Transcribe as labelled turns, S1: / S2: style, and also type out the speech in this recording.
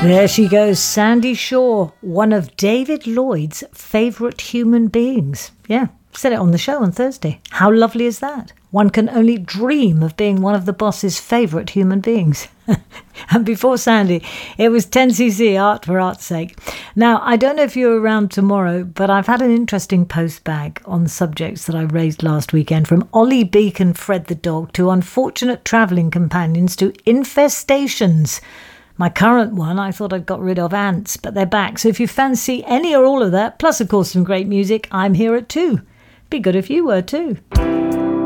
S1: There she goes, Sandy Shaw, one of David Lloyd's favourite human beings. Yeah, said it on the show on Thursday. How lovely is that? One can only dream of being one of the boss's favourite human beings. And before Sandy, it was 10cc, Art for Art's Sake. Now, I don't know if you're around tomorrow, but I've had an interesting post bag on subjects that I raised last weekend, from Ollie Beak and Fred the dog to unfortunate travelling companions to infestations. My current one, I thought I'd got rid of ants, but they're back. So if you fancy any or all of that, plus of course some great music, I'm here at 2. Be good if you were too.